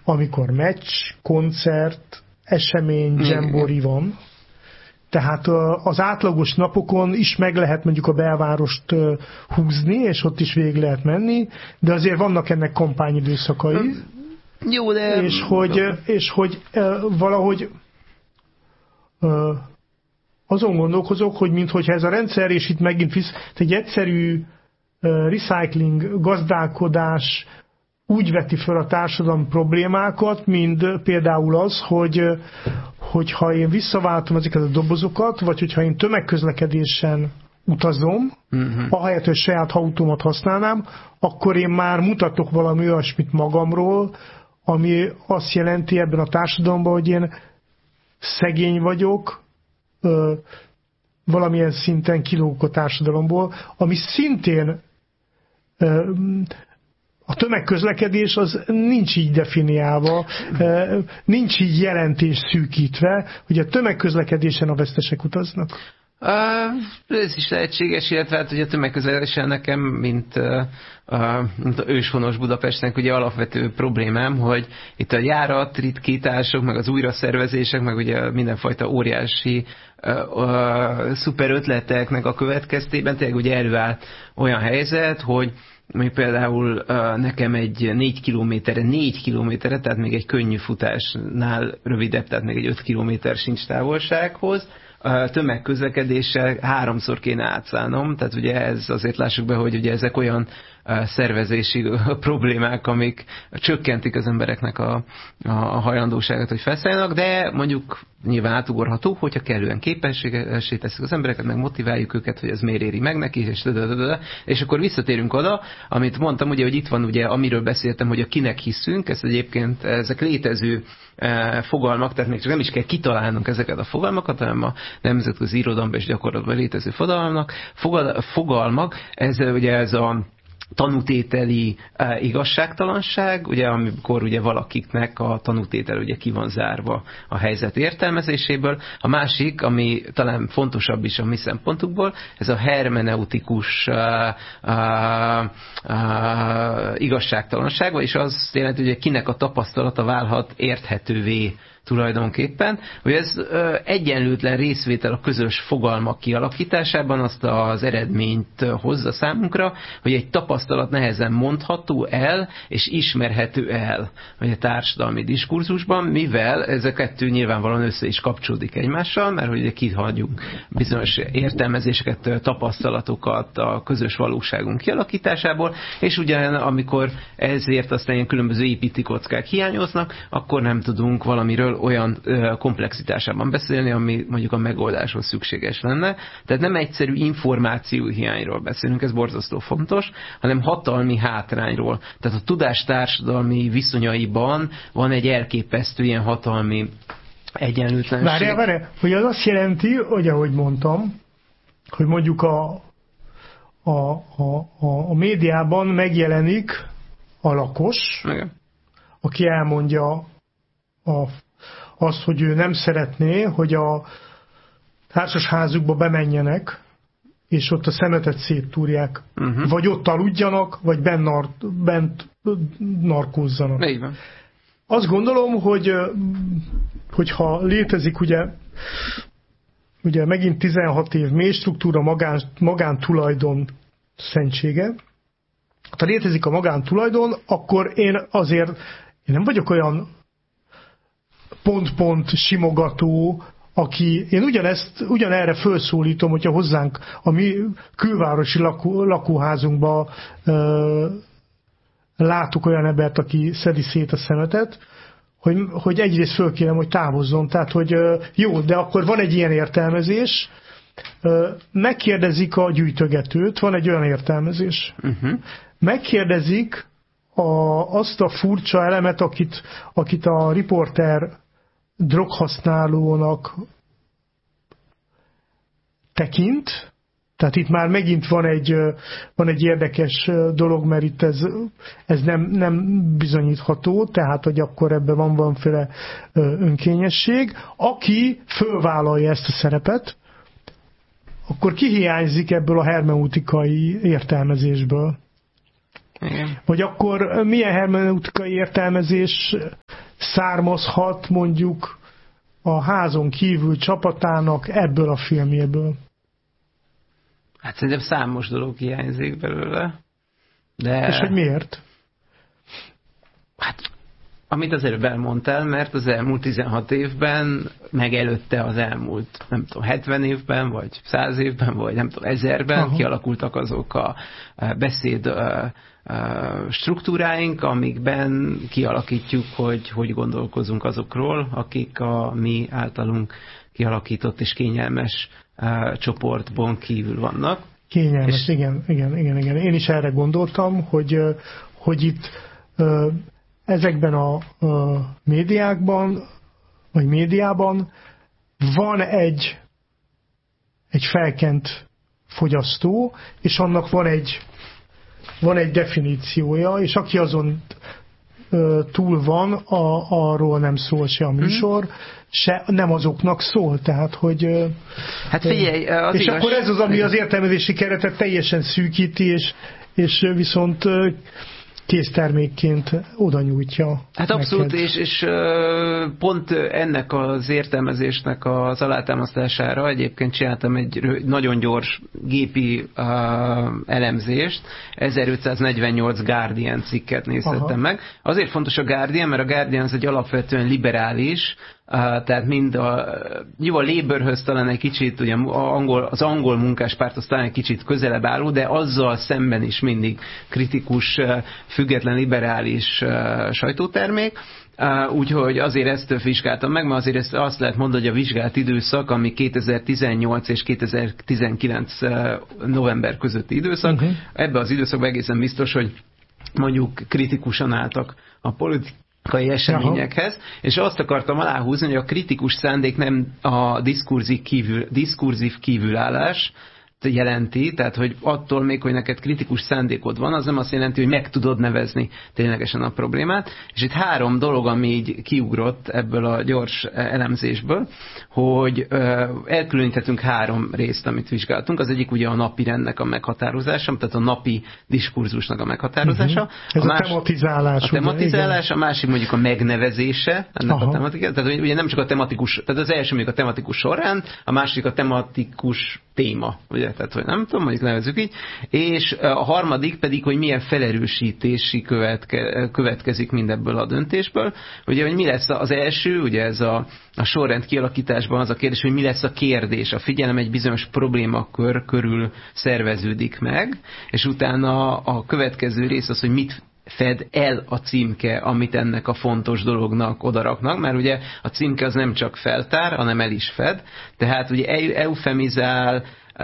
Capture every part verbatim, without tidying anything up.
amikor meccs, koncert, esemény, dzsembori van. Tehát az átlagos napokon is meg lehet mondjuk a belvárost húzni, és ott is végig lehet menni, de azért vannak ennek kampányidőszakai. Jó, de... És hogy, és hogy valahogy azon gondolkozok, hogy minthogyha ez a rendszer, és itt megint visz, egy egyszerű recycling, gazdálkodás úgy veti fel a társadalmi problémákat, mint például az, hogy hogyha én visszaváltom ezeket a dobozokat, vagy hogyha én tömegközlekedésen utazom, uh-huh. ahelyett, hogy saját autómat használnám, akkor én már mutatok valami olyasmit magamról, ami azt jelenti ebben a társadalomban, hogy én szegény vagyok, ö, valamilyen szinten kilógok a társadalomból, ami szintén ö, a tömegközlekedés az nincs így definiálva, nincs így jelentés szűkítve, hogy a tömegközlekedésen a vesztesek utaznak. Uh, ez is lehetséges, illetve hát, hogy a tömegközlekedésen nekem, mint, uh, uh, mint a őshonos Budapestnek ugye alapvető problémám, hogy itt a járat, ritkítások, meg az újraszervezések, meg ugye mindenfajta óriási uh, uh, szuper ötleteknek a következtében tényleg ugye előáll olyan helyzet, hogy mondjuk például uh, nekem egy négy kilométerre, négy kilométerre, tehát még egy könnyű futásnál rövidebb, tehát még egy öt kilométer sincs távolsághoz, uh, tömegközlekedéssel háromszor kéne átszállnom, tehát ugye ez azért lássuk be, hogy ugye ezek olyan uh, szervezési problémák, amik csökkentik az embereknek a, a, a hajlandóságot, hogy felszálljanak, de mondjuk nyilván átugorható, hogyha kellően képességessé teszik az embereket, meg motiváljuk őket, hogy ez miért éri meg neki, és, dadadada, és akkor visszatérünk oda, amit mondtam, ugye, hogy itt van ugye, amiről beszéltem, hogy a kinek hiszünk, ez egyébként ezek létező e, fogalmak, tehát még csak nem is kell kitalálnunk ezeket a fogalmakat, hanem a nemzetközi irodalomban és gyakorlatban létező fogalmak, fogal, fogalmak, ez ugye ez a tanútételi uh, igazságtalanság, ugye amikor ugye valakiknek a tanútétel ugye ki van zárva a helyzet értelmezéséből. A másik, ami talán fontosabb is a mi szempontukból, ez a hermeneutikus uh, uh, uh, igazságtalanság, vagyis az jelenti, hogy kinek a tapasztalata válhat érthetővé tulajdonképpen, hogy ez ö, egyenlőtlen részvétel a közös fogalmak kialakításában azt az eredményt hozza számunkra, hogy egy tapasztalat nehezen mondható el, és ismerhető el hogy a társadalmi diskurzusban, mivel ez a kettő nyilvánvalóan össze is kapcsolódik egymással, mert hogy kihagyunk bizonyos értelmezéseket, tapasztalatokat a közös valóságunk kialakításából, és ugyan amikor ezért aztán ilyen különböző építőkockák hiányoznak, akkor nem tudunk valamiről olyan ö, komplexitásában beszélni, ami mondjuk a megoldáshoz szükséges lenne. Tehát nem egyszerű információhiányról beszélünk, ez borzasztó fontos, hanem hatalmi hátrányról. Tehát a tudás társadalmi viszonyaiban van egy elképesztő ilyen hatalmi egyenlőtlenség. Várjál, várjál, hogy az azt jelenti, hogy ahogy mondtam, hogy mondjuk a, a, a, a, a médiában megjelenik a lakos, igen, aki elmondja a azt, hogy ő nem szeretné, hogy a társasházukba bemenjenek, és ott a szemetet széttúrják. Uh-huh. Vagy ott aludjanak, vagy bent, nar- bent narkózzanak. Igen. Azt gondolom, hogy hogyha létezik ugye, ugye megint tizenhat év mély struktúra magán, magántulajdon szentsége, ha létezik a magántulajdon, akkor én azért én nem vagyok olyan pont-pont simogató, aki, én ugyanezt, ugyanerre felszólítom, hogyha hozzánk a mi külvárosi lakó, lakóházunkba ö, látok olyan embert, aki szedi szét a szemetet, hogy, hogy egyrészt fölkérem, hogy távozzon. Tehát, hogy ö, jó, de akkor van egy ilyen értelmezés, ö, megkérdezik a gyűjtögetőt, van egy olyan értelmezés. Uh-huh. Megkérdezik a, azt a furcsa elemet, akit, akit a riporter droghasználónak tekint, tehát itt már megint van egy, van egy érdekes dolog, mert itt ez, ez nem, nem bizonyítható, tehát hogy akkor ebben van valamiféle önkényesség. Aki fölvállalja ezt a szerepet, akkor kihiányzik ebből a hermeneutikai értelmezésből. Igen. Vagy akkor milyen hermeneutikai értelmezés származhat mondjuk a Házon kívül csapatának ebből a filmjéből? Hát szerintem számos dolog hiányzik belőle. De... És hogy miért? Hát, amit az előbb elmondtál, mert az elmúlt tizenhat évben, meg előtte az elmúlt, nem tudom, hetven évben, vagy száz évben, vagy nem tudom, ezerben Aha. kialakultak azok a beszéd struktúráink, amikben kialakítjuk, hogy hogy gondolkozunk azokról, akik a mi általunk kialakított és kényelmes csoportban kívül vannak. Kényelmes, és... igen, igen, igen, igen. Én is erre gondoltam, hogy, hogy itt ezekben a médiákban, vagy médiában van egy, egy felkent fogyasztó, és annak van egy, van egy definíciója, és aki azon túl van, a, arról nem szól se a műsor, hmm. se nem azoknak szól, tehát hogy... Hát figyelj, az és igaz... akkor ez az, ami az értelmezési keretet teljesen szűkíti, és, és viszont késztermékként oda nyújtja. Hát abszolút, és, és pont ennek az értelmezésnek az alátámasztására egyébként csináltam egy nagyon gyors gépi uh, elemzést, ezerötszáznegyvennyolc Guardian cikket nézhettem Aha. meg. Azért fontos a Guardian, mert a Guardian az egy alapvetően liberális, Uh, tehát mind a, jó, a Labourhöz talán egy kicsit, ugye angol, az angol munkáspárt az talán egy kicsit közelebb álló, de azzal szemben is mindig kritikus, független, liberális uh, sajtótermék. Uh, úgyhogy azért ezt vizsgáltam meg, mert azért ezt azt lehet mondani, hogy a vizsgált időszak, ami kétezer-tizennyolc és kétezer-tizenkilenc uh, november közötti időszak, uh-huh. ebben az időszakban egészen biztos, hogy mondjuk kritikusan álltak a politikai eseményekhez, Aha. és azt akartam aláhúzni, hogy a kritikus szándék nem a diskurzív, kívül, diskurzív kívülállás jelenti, tehát hogy attól még, hogy neked kritikus szándékod van, az nem azt jelenti, hogy meg tudod nevezni ténylegesen a problémát. És itt három dolog, ami így kiugrott ebből a gyors elemzésből, hogy elkülöníthetünk három részt, amit vizsgáltunk. Az egyik ugye a napi rendnek a meghatározása, tehát a napi diskurzusnak a meghatározása. Uh-huh. Ez a, más, a tematizálás. A tematizálás, ugye, a másik mondjuk a megnevezése ennek Aha. a tematikának. Tehát ugye nem csak a tematikus, tehát az első mondjuk a tematikus sorrend, a másik a tematikus téma, ugye, tehát hogy nem tudom, mondjuk nevezzük így, és a harmadik pedig, hogy milyen felerősítési követke, következik mindebből a döntésből, ugye, hogy mi lesz az első, ugye ez a, a sorrend kialakításban az a kérdés, hogy mi lesz a kérdés, a figyelem egy bizonyos problémakör körül szerveződik meg, és utána a következő rész az, hogy mit fed el a címke, amit ennek a fontos dolognak odaraknak, mert ugye a címke az nem csak feltár, hanem el is fed, tehát ugye eufemizál,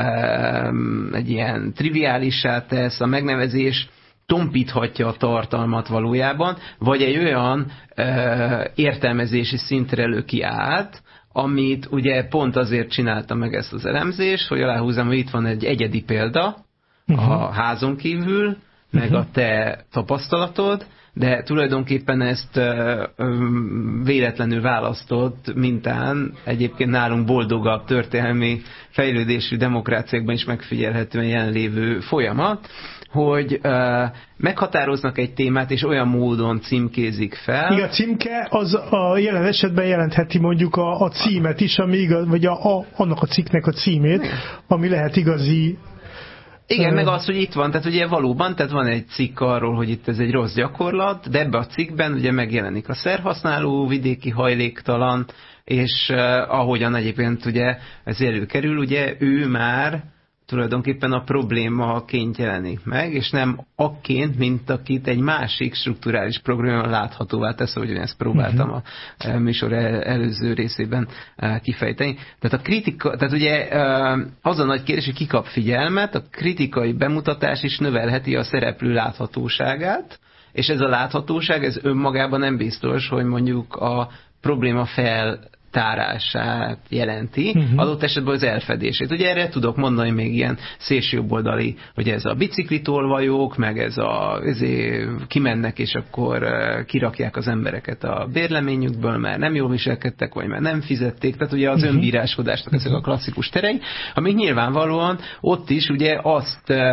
egy ilyen triviálissá tesz, a megnevezés tompíthatja a tartalmat valójában, vagy egy olyan értelmezési szintre elő ki át, amit ugye pont azért csinálta meg ezt az elemzést, hogy aláhúzom, hogy itt van egy egyedi példa uh-huh. a Házon kívül, meg uh-huh. a te tapasztalatod, de tulajdonképpen ezt ö, ö, véletlenül választott mintán egyébként nálunk boldogabb történelmi fejlődésű demokráciákban is megfigyelhetően jelenlévő folyamat, hogy ö, meghatároznak egy témát, és olyan módon címkézik fel. Igen, a címke az a jelen esetben jelentheti mondjuk a, a címet is, ami igaz, vagy a, a, annak a cikknek a címét, Igen. ami lehet igazi. Igen, meg az, hogy itt van, tehát ugye valóban, tehát van egy cikk arról, hogy itt ez egy rossz gyakorlat, de ebbe a cikkben ugye megjelenik a szerhasználó, vidéki hajléktalan, és uh, ahogyan egyébként ugye ez előkerül, ugye ő már tulajdonképpen a problémaként jelenik meg, és nem akként, mint akit egy másik strukturális probléma láthatóvá tesz, ahogy ezt próbáltam uh-huh. a műsor előző részében kifejteni. Tehát a kritika, tehát ugye az a nagy kérdés, hogy ki kap figyelmet, a kritikai bemutatás is növelheti a szereplő láthatóságát, és ez a láthatóság, ez önmagában nem biztos, hogy mondjuk a probléma fel tárását jelenti, uh-huh. adott esetben az elfedését. Ugye erre tudok mondani még ilyen szélsőjobboldali, hogy ez a biciklitolvajók, meg ez a ezért kimennek, és akkor kirakják az embereket a bérleményükből, mert nem jól viselkedtek, vagy mert nem fizették. Tehát ugye az uh-huh. önbíráskodásnak ezek a klasszikus terei, amik nyilvánvalóan ott is ugye azt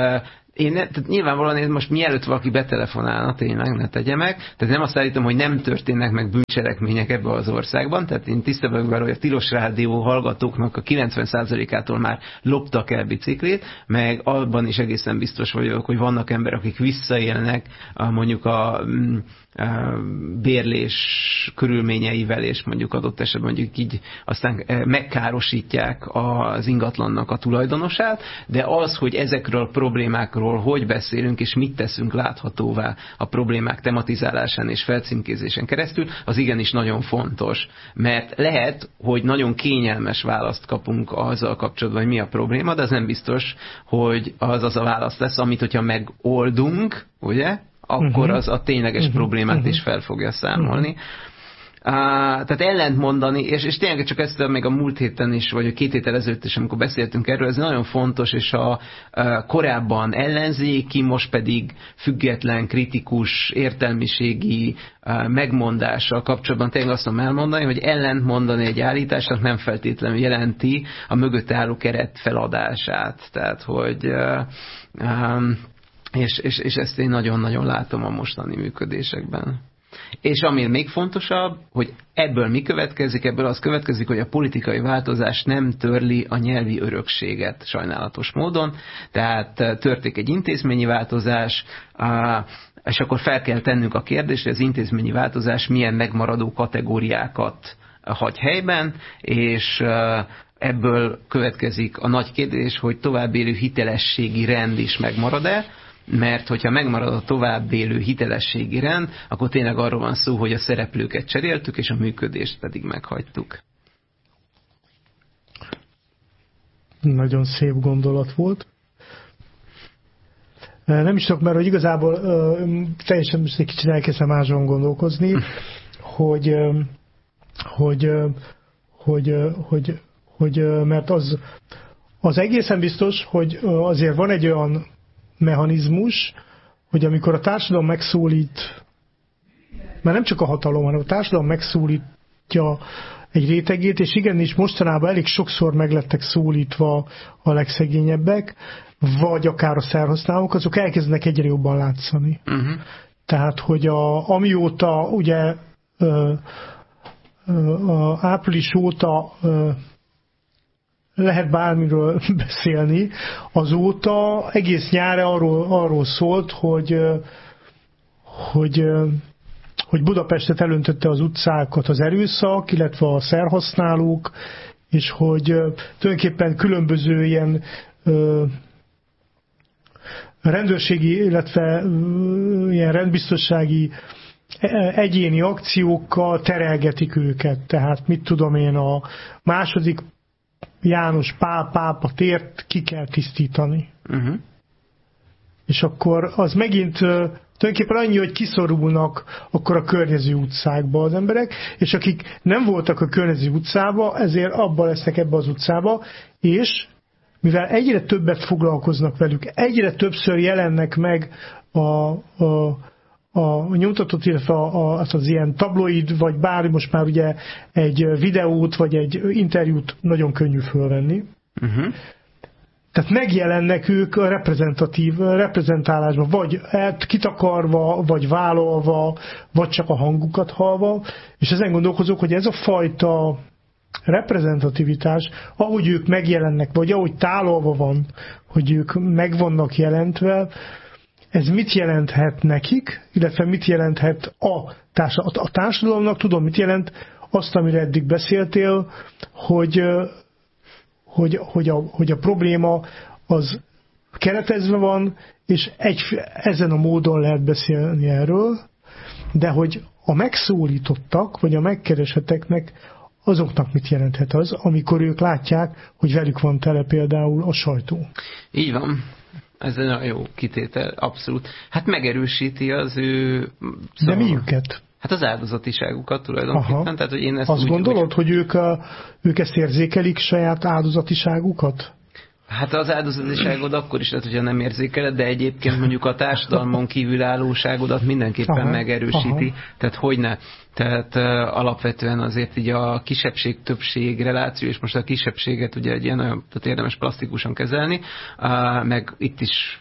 Én ne, tehát nyilvánvalóan én most mielőtt valaki betelefonálna, tényleg ne tegye meg. Tehát nem azt állítom, hogy nem történnek meg bűncselekmények ebbe az országban. Tehát én tisztában vagyok vele, hogy a Tilos Rádió hallgatóknak a kilencven százalékától már loptak el biciklét, meg abban is egészen biztos vagyok, hogy vannak emberek, akik visszaélnek a, mondjuk a, a bérlés körülményeivel, és mondjuk adott esetben mondjuk így aztán megkárosítják az ingatlannak a tulajdonosát, de az, hogy ezekről a problémákról hogy beszélünk és mit teszünk láthatóvá a problémák tematizálásán és felcímkézésen keresztül, az igenis nagyon fontos. Mert lehet, hogy nagyon kényelmes választ kapunk azzal kapcsolatban, hogy mi a probléma, de az nem biztos, hogy az az a válasz lesz, amit hogyha megoldunk, ugye, akkor az a tényleges uh-huh. problémát uh-huh. is fel fogja számolni. Uh-huh. Uh, tehát ellentmondani, és, és tényleg csak ezt még a múlt héten is, vagy a két héttel ezelőtt is, amikor beszéltünk erről, ez nagyon fontos, és a uh, korábban ellenzéki, most pedig független, kritikus, értelmiségi uh, megmondással kapcsolatban tényleg azt tudom elmondani, hogy ellentmondani egy állításnak nem feltétlenül jelenti a mögött álló keret feladását. Tehát, hogy uh, um, és, és, és ezt én nagyon-nagyon látom a mostani működésekben. És ami még fontosabb, hogy ebből mi következik, ebből az következik, hogy a politikai változás nem törli a nyelvi örökséget sajnálatos módon, tehát történik egy intézményi változás, és akkor fel kell tennünk a kérdést, hogy az intézményi változás milyen megmaradó kategóriákat hagy helyben, és ebből következik a nagy kérdés, hogy továbbélő hitelességi rend is megmarad-e, mert hogyha megmarad a továbbélő hitelességi rend, akkor tényleg arról van szó, hogy a szereplőket cseréltük, és a működést pedig meghagytuk. Nagyon szép gondolat volt. Nem is tudok, mert hogy igazából uh, teljesen egy kicsit elkezdtem máson gondolkozni, hogy, uh, hogy, uh, hogy, uh, hogy, hogy uh, mert az, az egészen biztos, hogy uh, azért van egy olyan mechanizmus, hogy amikor a társadalom megszólít, mert nem csak a hatalom, hanem a társadalom megszólítja egy rétegét, és igenis mostanában elég sokszor meglettek szólítva a legszegényebbek, vagy akár a szerhasználók, azok elkezdenek egyre jobban látszani. Uh-huh. Tehát, hogy a, amióta ugye ö, ö, április óta ö, lehet bármiről beszélni, azóta egész nyár arról, arról szólt, hogy, hogy, hogy Budapestet elöntötte az utcákat az erőszak, illetve a szerhasználók, és hogy tulajdonképpen különböző ilyen rendőrségi, illetve ilyen rendbiztonsági egyéni akciókkal terelgetik őket. Tehát mit tudom én, a második János Pál pápa tért ki kell tisztítani. Uh-huh. És akkor az megint tulajdonképpen annyi, hogy kiszorulnak akkor a környező utcákba az emberek, és akik nem voltak a környező utcába, ezért abba lesznek ebbe az utcába, és mivel egyre többet foglalkoznak velük, egyre többször jelennek meg a, a a nyomtatott, illetve az, az ilyen tabloid, vagy bár most már ugye egy videót, vagy egy interjút nagyon könnyű fölvenni. Uh-huh. Tehát megjelennek ők a reprezentatív reprezentálásban, vagy kitakarva, vagy vállalva, vagy csak a hangukat hallva, és ezen gondolkozok, hogy ez a fajta reprezentativitás, ahogy ők megjelennek, vagy ahogy tálalva van, hogy ők meg vannak jelentve, ez mit jelenthet nekik, illetve mit jelenthet a társadalomnak? A társadalomnak tudom, mit jelent azt, amire eddig beszéltél, hogy, hogy, hogy, a, hogy a probléma az keretezve van, és egy, ezen a módon lehet beszélni erről, de hogy a megszólítottak, vagy a megkereseteknek azoknak mit jelenthet az, amikor ők látják, hogy velük van tele például a sajtó. Így van. Ez egy nagyon jó kitétel, abszolút. Hát megerősíti az ő... Szóval, de miüket? Hát az áldozatiságukat tulajdonképpen. Aha. Tehát, hogy én ezt azt úgy, gondolod, úgy... hogy ők, a, ők ezt érzékelik, saját áldozatiságukat? Hát az áldozatiságod akkor is lehet, hogyha nem érzékeled, de egyébként mondjuk a társadalmon kívülállóságodat mindenképpen aha, megerősíti. Aha. Tehát hogyne. Tehát uh, alapvetően azért így a kisebbség-többség reláció, és most a kisebbséget ugye egy ilyen nagyon, tehát érdemes plastikusan kezelni, uh, meg itt is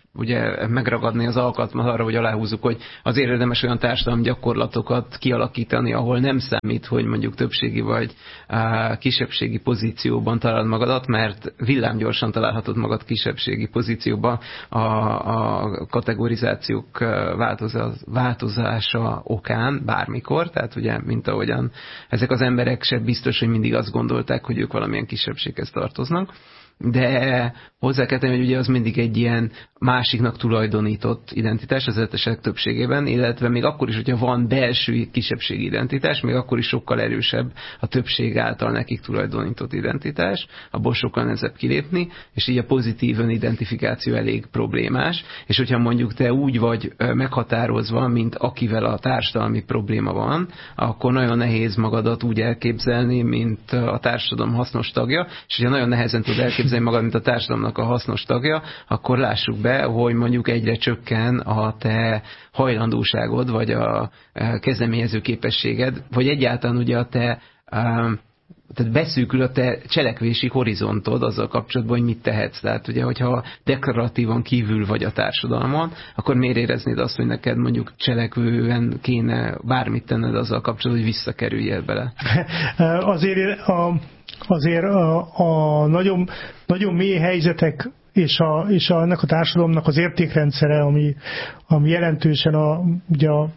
ugye megragadni az alkalmat arra, hogy aláhúzzuk, hogy azért érdemes olyan társadalmi gyakorlatokat kialakítani, ahol nem számít, hogy mondjuk többségi vagy kisebbségi pozícióban találod magadat, mert villámgyorsan találhatod magad kisebbségi pozícióban a, a kategorizációk változása okán bármikor, tehát ugye, mint ahogyan ezek az emberek se biztos, hogy mindig azt gondolták, hogy ők valamilyen kisebbséghez tartoznak. De hozzá kell tenni, hogy ugye az mindig egy ilyen másiknak tulajdonított identitás az esetesek többségében, illetve még akkor is, hogyha van belső kisebbségi identitás, még akkor is sokkal erősebb a többség által nekik tulajdonított identitás, abból sokkal nehezebb kilépni, és így a pozitív önidentifikáció elég problémás, és hogyha mondjuk te úgy vagy meghatározva, mint akivel a társadalmi probléma van, akkor nagyon nehéz magadat úgy elképzelni, mint a társadalom hasznos tagja, és hogyha nagyon nehezen tud elképzelni magad, mint a társadalomnak a hasznos tagja, akkor lássuk be, hogy mondjuk egyre csökken a te hajlandóságod, vagy a kezdeményező képességed, vagy egyáltalán ugye a te, tehát beszűkül a te cselekvési horizontod azzal kapcsolatban, hogy mit tehetsz. Tehát ugye, hogyha deklaratívan kívül vagy a társadalmon, akkor miért éreznéd azt, hogy neked mondjuk cselekvően kéne bármit tenned azzal kapcsolatban, hogy visszakerüljél bele? Azért a azért a, a nagyon, nagyon mély helyzetek és, a, és a, ennek a társadalomnak az értékrendszere, ami, ami jelentősen a, ugye a,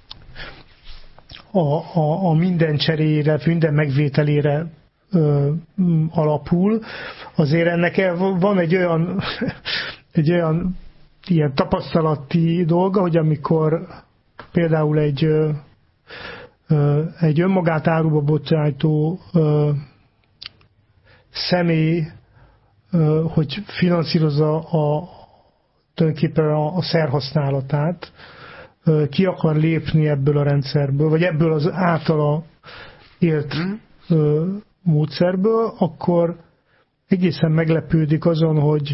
a, a, a minden cseréjére, minden megvételére ö, alapul, azért ennek van egy olyan, egy olyan ilyen tapasztalati dolga, hogy amikor például egy, ö, ö, egy önmagát áruba bocsájtó ö, személy, hogy finanszírozza a, tulajdonképpen a, a szerhasználatát, ki akar lépni ebből a rendszerből, vagy ebből az általa élt mm. módszerből, akkor egészen meglepődik azon, hogy,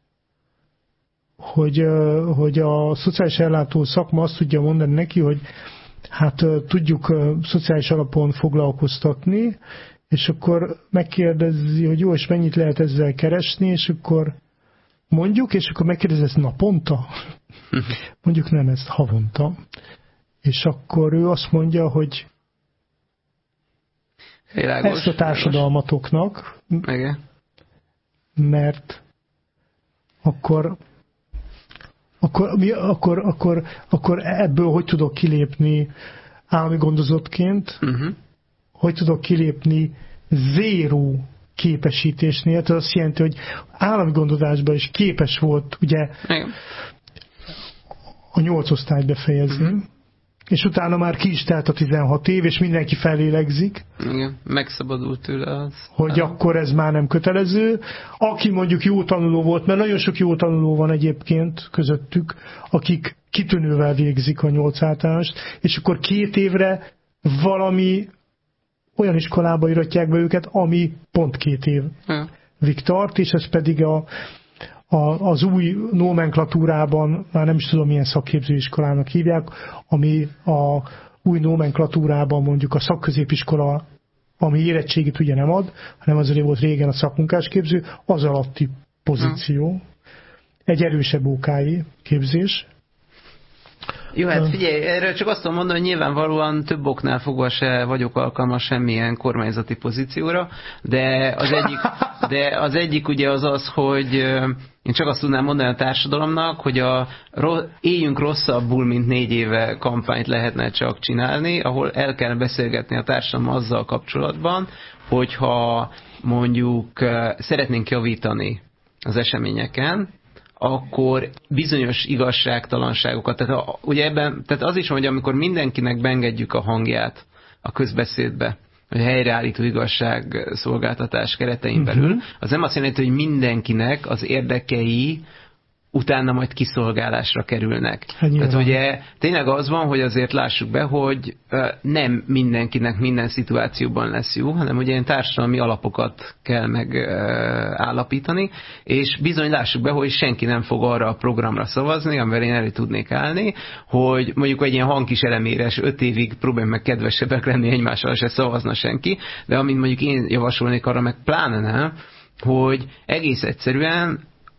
hogy, hogy a szociális ellátó szakma azt tudja mondani neki, hogy hát tudjuk szociális alapon foglalkoztatni, és akkor megkérdezi, hogy jó, és mennyit lehet ezzel keresni, és akkor mondjuk, és akkor megkérdezi, ez naponta? Mondjuk nem, ez havonta. És akkor ő azt mondja, hogy Világos, ezt a társadalmatoknak, világos. Mert akkor akkor, mi, akkor, akkor, akkor ebből hogy tudok kilépni állami gondozottként, uh-huh. hogy tudok kilépni zéró képesítésnél, tehát azt jelenti, hogy állami gondozásban is képes volt ugye igen. a nyolc osztályt befejezni, uh-huh. és utána már ki is telt a tizenhat év, és mindenki felélegzik. Igen, megszabadult tőle az. Hogy ah. akkor ez már nem kötelező. Aki mondjuk jó tanuló volt, mert nagyon sok jó tanuló van egyébként közöttük, akik kitűnővel végzik a nyolc általánost, és akkor két évre valami olyan iskolába iratják be őket, ami pont két évig tart, és ez pedig a, a, az új nomenklatúrában, már nem is tudom milyen szakképzőiskolának hívják, ami a új nomenklatúrában mondjuk a szakközépiskola, ami érettségit ugye nem ad, hanem azért volt régen a szakmunkásképző, az alatti pozíció. Egy erősebb ó ká i képzés. Jó, hát figyelj, erről csak azt tudom mondani, hogy nyilvánvalóan több oknál fogva se vagyok alkalmas semmilyen kormányzati pozícióra, de az egyik, de az egyik ugye az az, hogy én csak azt tudnám mondani a társadalomnak, hogy a éljünk rosszabbul, mint négy éve kampányt lehetne csak csinálni, ahol el kell beszélgetni a társadalom azzal kapcsolatban, hogyha mondjuk szeretnénk javítani az eseményeken, akkor bizonyos igazságtalanságokat, tehát, a, ugye ebben, tehát az is, hogy amikor mindenkinek beengedjük a hangját a közbeszédbe, hogy helyreállító igazságszolgáltatás keretein belül, uh-huh. az nem azt jelenti, hogy mindenkinek az érdekei utána majd kiszolgálásra kerülnek. Hát tehát ugye tényleg az van, hogy azért lássuk be, hogy nem mindenkinek minden szituációban lesz jó, hanem ugye ilyen társadalmi alapokat kell megállapítani, és bizony lássuk be, hogy senki nem fog arra a programra szavazni, amivel én elő tudnék állni, hogy mondjuk egy ilyen hangkis eleméres öt évig próbálj meg kedvesebbek lenni egymással, se szavazna senki, de amint mondjuk én javasolnék arra, meg pláne nem, hogy egész egyszerűen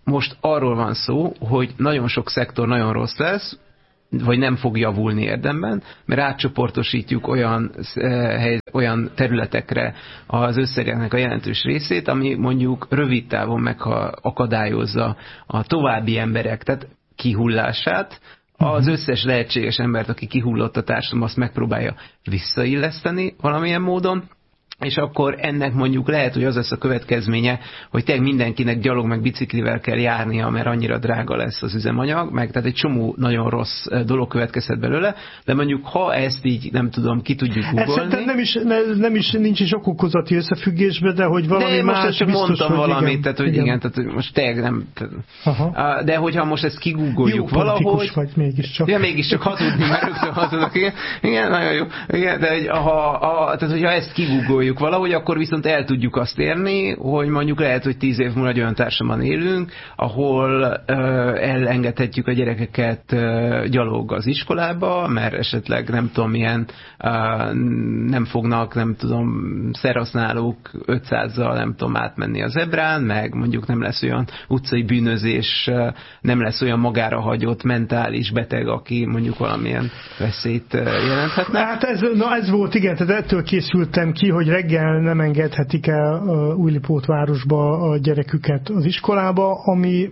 most arról van szó, hogy nagyon sok szektor nagyon rossz lesz, vagy nem fog javulni érdemben, mert átcsoportosítjuk olyan, eh, olyan területekre az összegeknek a jelentős részét, ami mondjuk rövid távon megakadályozza a további emberek, tehát kihullását, az összes lehetséges embert, aki kihullott a társadalom, azt megpróbálja visszailleszteni valamilyen módon, és akkor ennek mondjuk lehet, hogy az lesz a következménye, hogy tényleg mindenkinek gyalog meg biciklivel kell járnia, mert annyira drága lesz az üzemanyag, meg tehát egy csomó nagyon rossz dolog következhet belőle, de mondjuk ha ezt így, nem tudom, ki tudjuk googolni. Nem is, ne, nem is, nincs is okokozati összefüggésbe, de hogy valami de más most csak biztos, mondtam hogy valamit, igen, tehát hogy igen, igen tehát most tényleg nem. Tehát, de hogyha most ezt kigugoljuk valahogy. Vagy mégiscsak. Ja, mégiscsak hazudni, mert rögtön hazudok, igen, igen, nagyon jó. Igen, de hogy, ha, ha, tehát, hogyha ezt kigugoljuk valahogy, akkor viszont el tudjuk azt érni, hogy mondjuk lehet, hogy tíz év múlva egy olyan társadalomban élünk, ahol uh, elengedhetjük a gyerekeket uh, gyalog az iskolába, mert esetleg nem tudom milyen uh, nem fognak, nem tudom, szerhasználók ötszázzal nem tudom átmenni a zebrán, meg mondjuk nem lesz olyan utcai bűnözés, uh, nem lesz olyan magára hagyott mentális beteg, aki mondjuk valamilyen veszélyt uh, jelenthetne. Hát ez, na ez volt, igen, tehát ettől készültem ki, hogy reggel nem engedhetik el Újlipótvárosba a gyereküket az iskolába, ami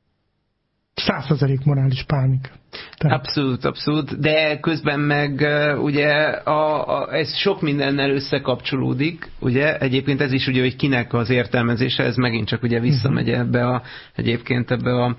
száz százalék morális pánik. Tehát. Abszolút, abszolút, de közben meg ugye a, a, ez sok mindennel összekapcsolódik, ugye egyébként ez is ugye, hogy kinek az értelmezése, ez megint csak ugye visszamegy ebbe a, egyébként ebbe a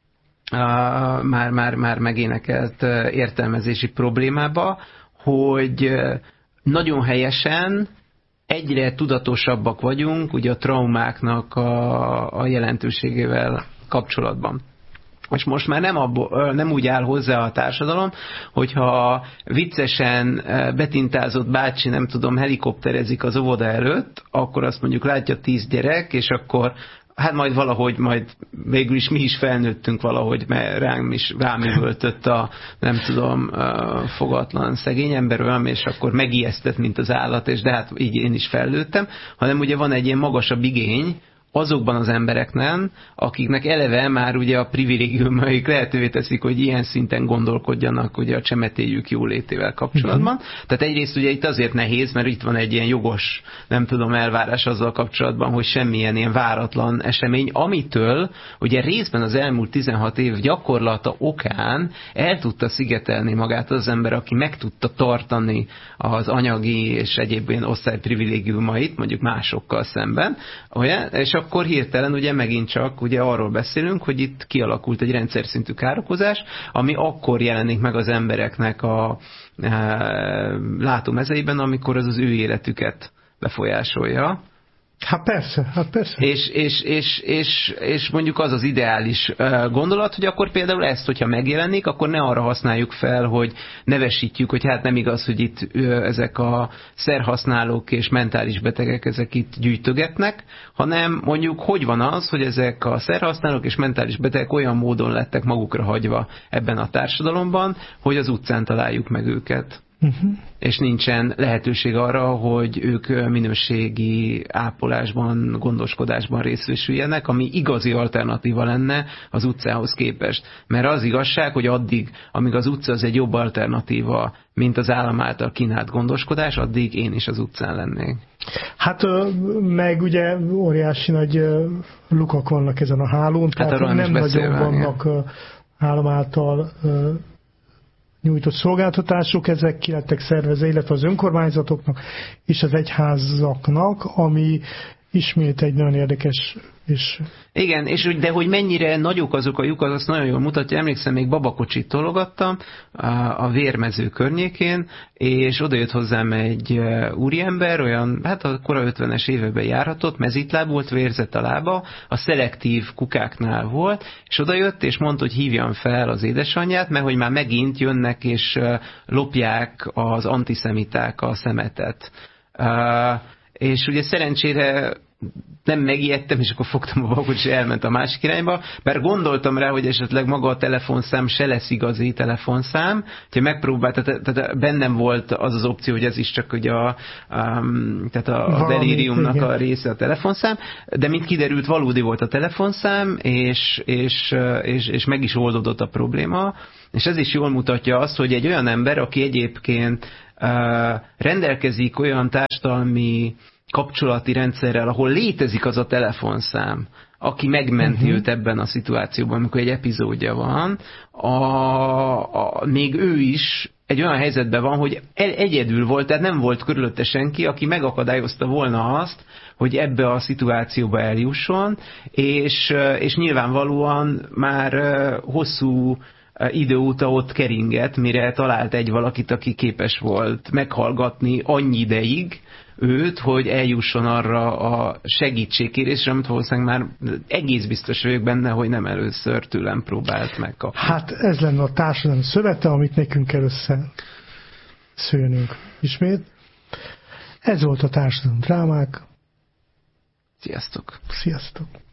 a, már, már, már megénekelt értelmezési problémába, hogy nagyon helyesen egyre tudatosabbak vagyunk ugye a traumáknak a, a jelentőségével kapcsolatban. És most már nem, abból, nem úgy áll hozzá a társadalom, hogyha viccesen betintázott bácsi, nem tudom, helikopterezik az óvoda előtt, akkor azt mondjuk látja tíz gyerek, és akkor hát majd valahogy, majd végül is mi is felnőttünk valahogy, mert rám is rám üvöltött a, nem tudom, a fogatlan szegény ember olyan, és akkor megijesztett, mint az állat, és de hát így én is felnőttem, hanem ugye van egy ilyen magasabb igény azokban az embereknek, akiknek eleve már ugye a privilégiumaik lehetővé teszik, hogy ilyen szinten gondolkodjanak ugye a csemetéjük jólétével kapcsolatban. Uh-huh. Tehát egyrészt ugye itt azért nehéz, mert itt van egy ilyen jogos, nem tudom, elvárás azzal kapcsolatban, hogy semmilyen ilyen váratlan esemény, amitől ugye részben az elmúlt tizenhat év gyakorlata okán el tudta szigetelni magát az ember, aki meg tudta tartani az anyagi és egyéb ilyen osztályprivilégiumait, mondjuk másokkal szemben, ugye? És akkor hirtelen ugye megint csak ugye arról beszélünk, hogy itt kialakult egy rendszer szintű károkozás, ami akkor jelenik meg az embereknek a e, látómezeiben, amikor az az ő életüket befolyásolja. Hát persze, hát persze. És, és, és, és, és mondjuk az az ideális gondolat, hogy akkor például ezt, hogyha megjelenik, akkor ne arra használjuk fel, hogy nevesítjük, hogy hát nem igaz, hogy itt ezek a szerhasználók és mentális betegek ezek itt gyűjtögetnek, hanem mondjuk hogy van az, hogy ezek a szerhasználók és mentális betegek olyan módon lettek magukra hagyva ebben a társadalomban, hogy az utcán találjuk meg őket. Uh-huh. És nincsen lehetőség arra, hogy ők minőségi ápolásban, gondoskodásban részesüljenek, ami igazi alternatíva lenne az utcához képest. Mert az igazság, hogy addig, amíg az utca az egy jobb alternatíva, mint az állam által kínált gondoskodás, addig én is az utcán lennék. Hát meg ugye óriási nagy lukak vannak ezen a hálón, hát tehát nem nagyon vannak állam által nyújtott szolgáltatások, ezek ki lettek szervezve, illetve az önkormányzatoknak és az egyházaknak, ami ismét egy nagyon érdekes és... Igen, és de hogy mennyire nagyok azok a lyukak, azt nagyon jól mutatja. Emlékszem, még babakocsit tologattam a Vérmező környékén, és oda jött hozzám egy úriember, olyan, hát a kora ötvenes években járhatott, mezitláb volt, vérzett a lába, a szelektív kukáknál volt, és oda jött, és mondta, hogy hívjam fel az édesanyját, mert hogy már megint jönnek, és lopják az antiszemiták a szemetet. És ugye szerencsére nem megijedtem, és akkor fogtam a vakot, és elment a másik irányba, mert gondoltam rá, hogy esetleg maga a telefonszám se lesz igazi telefonszám, hogyha megpróbált, tehát, tehát bennem volt az az opció, hogy ez is csak ugye a, um, tehát a, a delíriumnak a része a telefonszám, de mint kiderült, valódi volt a telefonszám, és, és, és, és meg is oldódott a probléma, és ez is jól mutatja azt, hogy egy olyan ember, aki egyébként uh, rendelkezik olyan társadalmi kapcsolati rendszerrel, ahol létezik az a telefonszám, aki megmenti uh-huh. őt ebben a szituációban, amikor egy epizódja van, a, a, még ő is egy olyan helyzetben van, hogy egyedül volt, tehát nem volt körülötte senki, aki megakadályozta volna azt, hogy ebbe a szituációba eljusson, és, és nyilvánvalóan már hosszú idő óta ott keringett, mire talált egy valakit, aki képes volt meghallgatni annyi ideig őt, hogy eljusson arra a segítségkérésre, amit valószínűleg már egész biztos vagyok benne, hogy nem először tőlem próbált megkapni. Hát ez lenne a társadalmi szövete, amit nekünk kell összeszőnünk ismét. Ez volt a társadalmi drámák. Sziasztok! Sziasztok!